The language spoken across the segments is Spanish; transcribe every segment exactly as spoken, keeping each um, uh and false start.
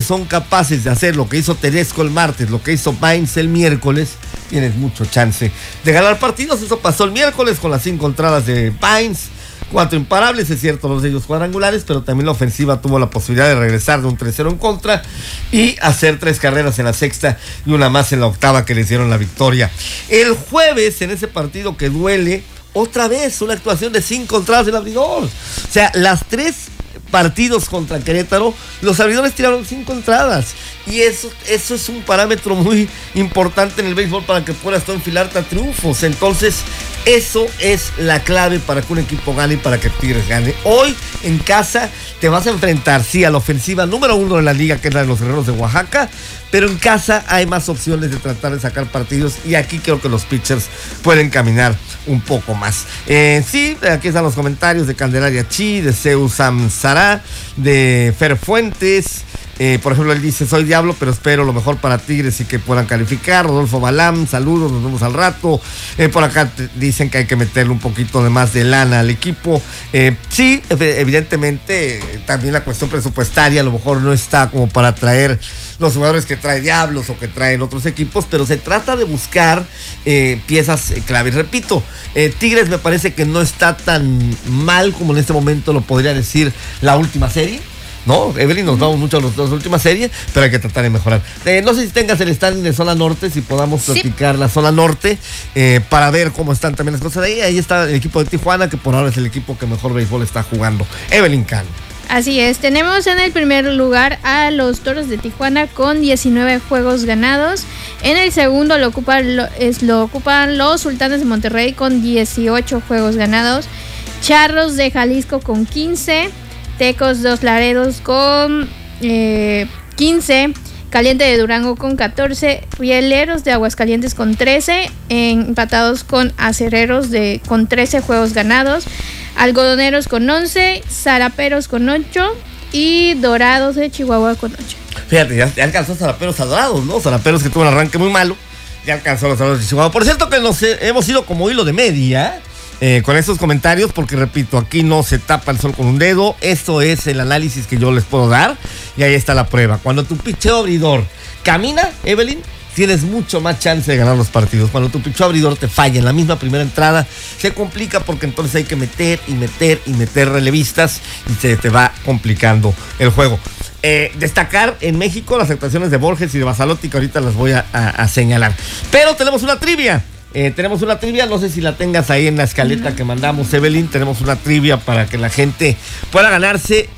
son capaces de hacer lo que hizo Tedesco el martes, lo que hizo Bains el miércoles, tienes mucho chance de ganar partidos. Eso pasó el miércoles con las cinco entradas de Bains, cuatro imparables, es cierto, los de ellos cuadrangulares, pero también la ofensiva tuvo la posibilidad de regresar de un tres cero en contra y hacer tres carreras en la sexta y una más en la octava que les dieron la victoria. El jueves, en ese partido que duele, otra vez una actuación de cinco entradas del abridor. O sea, las tres partidos contra Querétaro, los abridores tiraron cinco entradas. Y eso, eso es un parámetro muy importante en el béisbol para que puedas tú enfilarte a triunfos. Entonces, eso es la clave para que un equipo gane y para que Tigres gane. Hoy, en casa, te vas a enfrentar, sí, a la ofensiva número uno de la liga, que es la de los Guerreros de Oaxaca, pero en casa hay más opciones de tratar de sacar partidos y aquí creo que los pitchers pueden caminar un poco más. Eh, sí, aquí están los comentarios de Candelaria Chi, de Zeus Samsara, de Fer Fuentes. Eh, por ejemplo, él dice: soy Diablo, pero espero lo mejor para Tigres y que puedan calificar. Rodolfo Balam, saludos, nos vemos al rato. Eh, por acá te dicen que hay que meterle un poquito de más de lana al equipo. Eh, sí, evidentemente, también la cuestión presupuestaria a lo mejor no está como para traer los jugadores que trae Diablos o que traen otros equipos, pero se trata de buscar eh, piezas clave. Repito, eh, Tigres me parece que no está tan mal como en este momento lo podría decir la última serie. No, Evelyn, nos vamos mucho a los dos últimas series, pero hay que tratar de mejorar. Eh, no sé si tengas el standing de zona norte, si podamos platicar sí. La zona norte, eh, para ver cómo están también las cosas de ahí. Ahí está el equipo de Tijuana, que por ahora es el equipo que mejor béisbol está jugando. Evelyn Can. Así es, tenemos en el primer lugar a los Toros de Tijuana con diecinueve juegos ganados. En el segundo lo ocupan, lo, es, lo ocupan los Sultanes de Monterrey con dieciocho juegos ganados. Charros de Jalisco con quince. Tecos Dos Laredos con eh, quince, Caliente de Durango con catorce, Rieleros de Aguascalientes con trece, empatados con Acereros de, con trece juegos ganados, Algodoneros con once, Zaraperos con ocho y Dorados de Chihuahua con ocho. Fíjate, ya, ya alcanzó Zaraperos a Dorados, ¿no? Zaraperos que tuvo un arranque muy malo, ya alcanzó a los Dorados de Chihuahua. Por cierto que nos eh, hemos ido como hilo de media, Eh, con estos comentarios, porque repito, aquí no se tapa el sol con un dedo. Esto es el análisis que yo les puedo dar y ahí está la prueba. Cuando tu picheo abridor camina, Evelyn, tienes mucho más chance de ganar los partidos. Cuando tu picheo abridor te falla en la misma primera entrada, se complica porque entonces hay que meter y meter y meter relevistas y se te va complicando el juego. Eh, destacar en México las actuaciones de Borges y de Basalotti, que ahorita las voy a, a, a señalar. Pero tenemos una trivia. Eh, tenemos una trivia, no sé si la tengas ahí en la escaleta que mandamos, Evelyn. Tenemos una trivia para que la gente pueda ganarse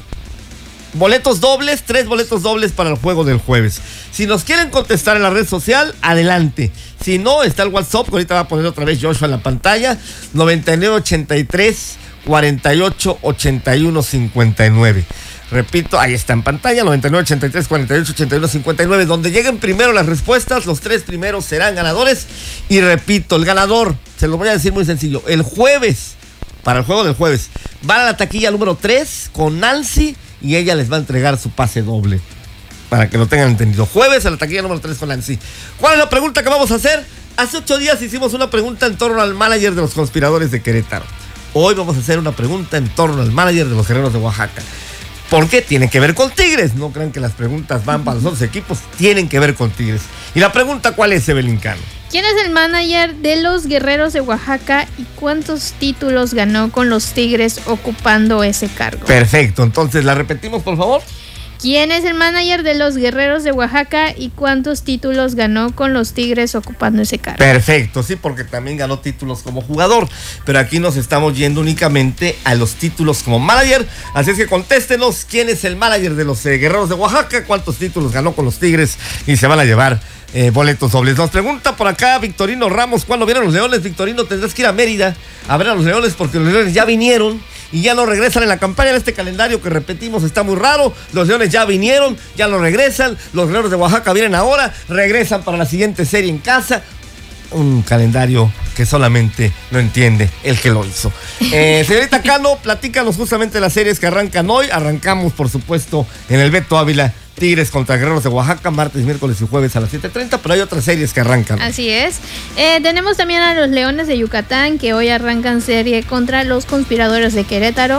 boletos dobles, tres boletos dobles para el juego del jueves. Si nos quieren contestar en la red social, adelante. Si no, está el WhatsApp, que ahorita va a poner otra vez Joshua en la pantalla, noventa y nueve ochenta y tres cuarenta y ocho ochenta y uno cincuenta y nueve. Repito, ahí está en pantalla, noventa y nueve ochenta y tres cuarenta y ocho ochenta y uno cincuenta y nueve. Donde lleguen primero las respuestas, los tres primeros serán ganadores. Y repito, el ganador, se lo voy a decir muy sencillo, el jueves, para el juego del jueves, van a la taquilla número tres con Nancy y ella les va a entregar su pase doble, para que lo tengan entendido. Jueves a la taquilla número tres con Nancy. ¿Cuál es la pregunta que vamos a hacer? Hace ocho días hicimos una pregunta en torno al manager de los Conspiradores de Querétaro. Hoy vamos a hacer una pregunta en torno al manager de los Guerreros de Oaxaca. ¿Por qué? Tiene que ver con Tigres. No crean que las preguntas van para los otros equipos. Tienen que ver con Tigres. ¿Y la pregunta cuál es, Evelyn Cano? ¿Quién es el manager de los Guerreros de Oaxaca y cuántos títulos ganó con los Tigres ocupando ese cargo? Perfecto. Entonces, ¿la repetimos, por favor? ¿Quién es el manager de los Guerreros de Oaxaca y cuántos títulos ganó con los Tigres ocupando ese cargo? Perfecto, sí, porque también ganó títulos como jugador, pero aquí nos estamos yendo únicamente a los títulos como manager, así es que contéstenos quién es el manager de los eh, Guerreros de Oaxaca, cuántos títulos ganó con los Tigres y se van a llevar eh, boletos dobles. Nos pregunta por acá Victorino Ramos, ¿cuándo vienen los Leones? Victorino, tendrás que ir a Mérida a ver a los Leones porque los Leones ya vinieron y ya no regresan en la campaña. En este calendario que repetimos está muy raro. Los Leones ya vinieron, ya no regresan. Los Guerreros de Oaxaca vienen ahora, regresan para la siguiente serie en casa. Un calendario que solamente lo entiende el que lo hizo. Eh, señorita Cano, platícanos justamente de las series que arrancan hoy. Arrancamos, por supuesto, en el Beto Ávila. Tigres contra Guerreros de Oaxaca, martes, miércoles y jueves a las siete treinta, pero hay otras series que arrancan. Así es. Eh, tenemos también a los Leones de Yucatán, que hoy arrancan serie contra los Conspiradores de Querétaro.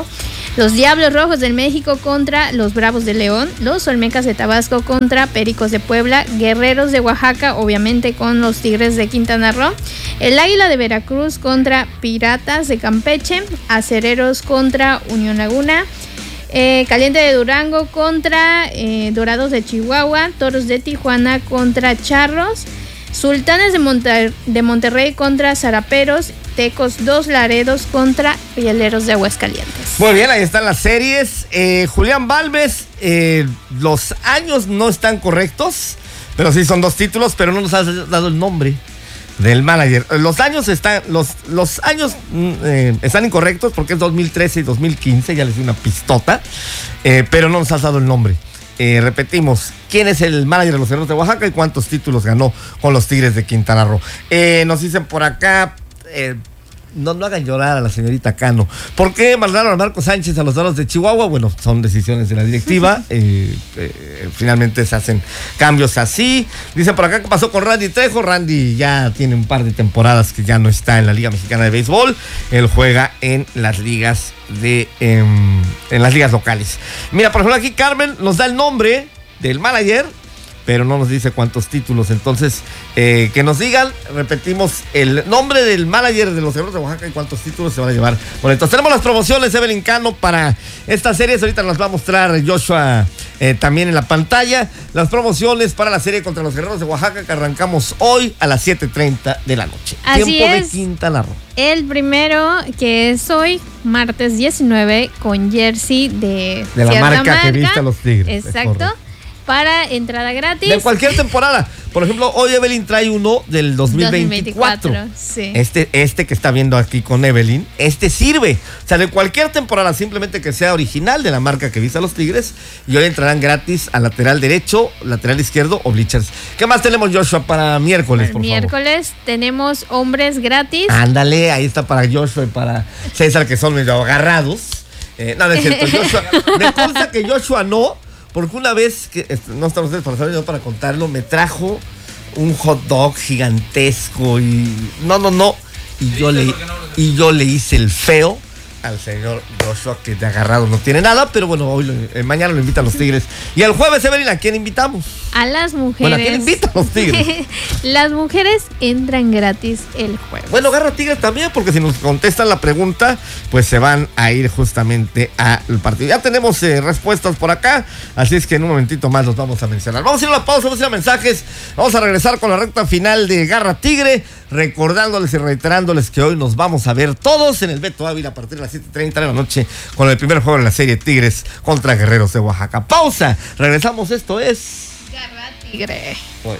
Los Diablos Rojos del México contra los Bravos de León. Los Olmecas de Tabasco contra Pericos de Puebla. Guerreros de Oaxaca, obviamente, con los Tigres de Quintana Roo. El Águila de Veracruz contra Piratas de Campeche. Acereros contra Unión Laguna. Eh, Caliente de Durango contra eh, Dorados de Chihuahua. Toros de Tijuana contra Charros. Sultanes de, Monter- de Monterrey contra Zaraperos. Tecos dos Laredos contra Rieleros de Aguascalientes. Muy bien, ahí están las series. Eh, Julián Balmes, eh, los años no están correctos, pero sí son dos títulos, pero no nos has dado el nombre del manager. Los años están, los, los años eh, están incorrectos porque es dos mil trece y dos mil quince, ya les di una pistota, eh, pero no nos has dado el nombre. Eh, repetimos, ¿quién es el manager de los Guerreros de Oaxaca y cuántos títulos ganó con los Tigres de Quintana Roo? Eh, nos dicen por acá, eh, no, no hagan llorar a la señorita Cano. ¿Por qué mandaron a Marco Sánchez a los Dorados de Chihuahua? Bueno, son decisiones de la directiva. eh, eh, finalmente se hacen cambios así. Dicen por acá, ¿qué pasó con Randy Trejo? Randy ya tiene un par de temporadas que ya no está en la Liga Mexicana de Béisbol. Él juega en las ligas de eh, en las ligas locales. Mira, por ejemplo, aquí Carmen nos da el nombre del manager, pero no nos dice cuántos títulos. Entonces, eh, que nos digan, repetimos, el nombre del manager de los Guerreros de Oaxaca y cuántos títulos se van a llevar. Bueno, entonces tenemos las promociones, Evelyn Cano, para estas series. Ahorita nos va a mostrar Joshua eh, también en la pantalla. Las promociones para la serie contra los Guerreros de Oaxaca que arrancamos hoy a las siete treinta de la noche. Así Tiempo es. de Quintana Roo. El primero, que es hoy, martes diecinueve, con jersey de, De la cierta marca que viste a los Tigres. Exacto. Para entrada gratis. De cualquier temporada. Por ejemplo, hoy Evelyn trae uno del dos mil veinticuatro. dos mil veinticuatro, sí. Este, este que está viendo aquí con Evelyn, este sirve. O sea, de cualquier temporada, simplemente que sea original de la marca que viste a los Tigres. Y hoy entrarán gratis a lateral derecho, lateral izquierdo o bleachers. ¿Qué más tenemos, Joshua, para miércoles, El por miércoles favor? tenemos hombres gratis. Ándale, ahí está para Joshua y para César, que son medio agarrados. Eh, no, no es cierto. Joshua, me consta que Joshua no. Porque una vez, que no estamos ustedes para saber, yo para contarlo, me trajo un hot dog gigantesco y no, no, no. Y yo le, y yo le hice el feo al señor Joshua, que de agarrado no tiene nada, pero bueno, hoy lo, eh, mañana lo invitan los Tigres. Y el jueves, Evelyn, ¿a quién invitamos? A las mujeres. Bueno, ¿a quién invitan los Tigres? Las mujeres entran gratis el jueves. Bueno, Garra Tigres también, porque si nos contestan la pregunta, pues se van a ir justamente al partido. Ya tenemos eh, respuestas por acá, así es que en un momentito más los vamos a mencionar. Vamos a ir a la pausa, vamos a ir a mensajes, vamos a regresar con la recta final de Garra Tigre, recordándoles y reiterándoles que hoy nos vamos a ver todos en el Beto Ávila a partir de las siete treinta de la noche con el primer juego de la serie Tigres contra Guerreros de Oaxaca. Pausa, regresamos, esto es Garra Tigre. Bueno.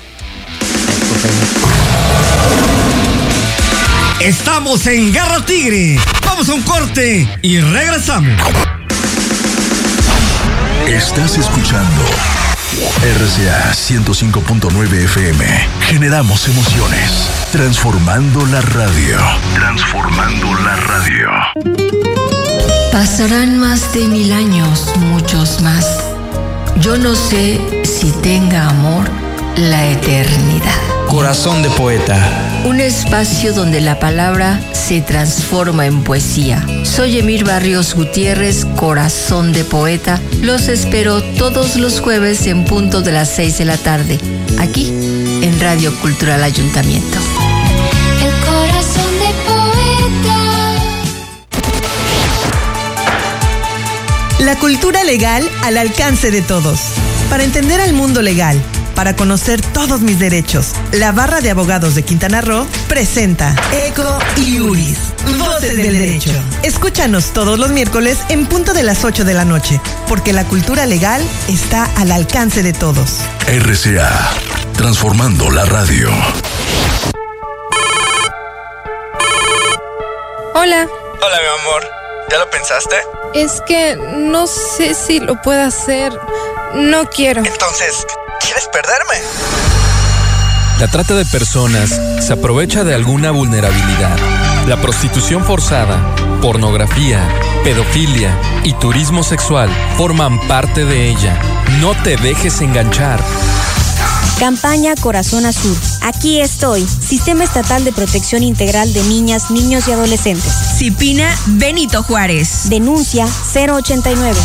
Estamos en Garra Tigre. Vamos a un corte y regresamos. Estás escuchando R C A ciento cinco punto nueve F M. Generamos emociones. Transformando la radio. Transformando la radio. Pasarán más de mil años, muchos más. Yo no sé si tenga amor la eternidad. Corazón de poeta. Un espacio donde la palabra se transforma en poesía. Soy Emir Barrios Gutiérrez, Corazón de Poeta. Los espero todos los jueves en punto de las seis de la tarde, aquí en Radio Cultural Ayuntamiento. El corazón de poeta. La cultura legal al alcance de todos. Para entender al mundo legal, para conocer todos mis derechos, la Barra de Abogados de Quintana Roo presenta Eco y Uris, Voces del Derecho. Escúchanos todos los miércoles en punto de las ocho de la noche, porque la cultura legal está al alcance de todos. R C A, transformando la radio. Hola. Hola, mi amor. ¿Ya lo pensaste? Es que no sé si lo puedo hacer. No quiero. Entonces, ¿quieres perderme? La trata de personas se aprovecha de alguna vulnerabilidad. La prostitución forzada, pornografía, pedofilia y turismo sexual forman parte de ella. No te dejes enganchar. Campaña Corazón Azul. Aquí estoy. Sistema Estatal de Protección Integral de Niñas, Niños y Adolescentes. Cipina Benito Juárez. Denuncia cero ochenta y nueve.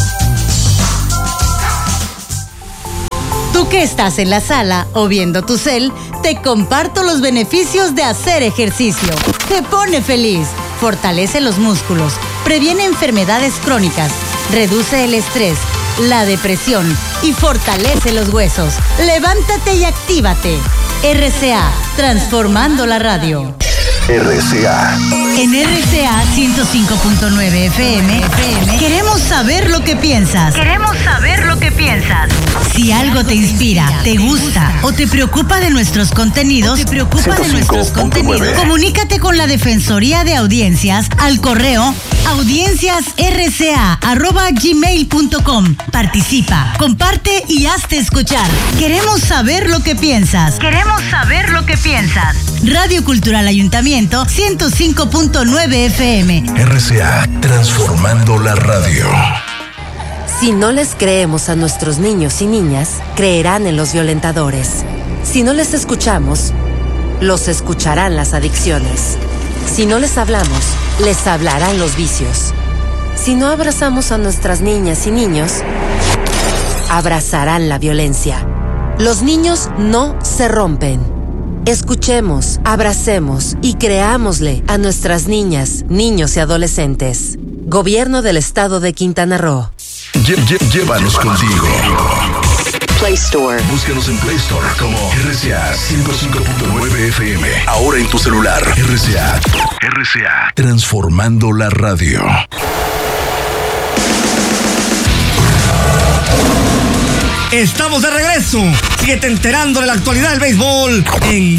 Tú que estás en la sala o viendo tu cel, te comparto los beneficios de hacer ejercicio. Te pone feliz, fortalece los músculos, previene enfermedades crónicas, reduce el estrés, la depresión y fortalece los huesos. Levántate y actívate. R C A, transformando la radio. R C A. En R C A ciento cinco punto nueve F M, queremos saber lo que piensas. Queremos saber lo que piensas. Si algo te inspira, te gusta o te preocupa de nuestros contenidos, te preocupa de nuestros contenidos, comunícate con la Defensoría de Audiencias al correo audiencias r c a arroba gmail punto com. Participa, comparte y hazte escuchar. Queremos saber lo que piensas. Queremos saber lo que piensas. Radio Cultural Ayuntamiento ciento cinco punto nueve F M. R C A, transformando la radio. Si no les creemos a nuestros niños y niñas, creerán en los violentadores. Si no les escuchamos, los escucharán las adicciones. Si no les hablamos, les hablarán los vicios. Si no abrazamos a nuestras niñas y niños, abrazarán la violencia. Los niños no se rompen. Escuchemos, abracemos y creámosle a nuestras niñas, niños y adolescentes. Gobierno del Estado de Quintana Roo. Lle- lle- llévanos contigo. Play Store. Búscanos en Play Store como R C A ciento cinco punto nueve F M. Ahora en tu celular. R C A. R C A. Transformando la radio. Estamos de regreso. Síguete enterando de la actualidad del béisbol en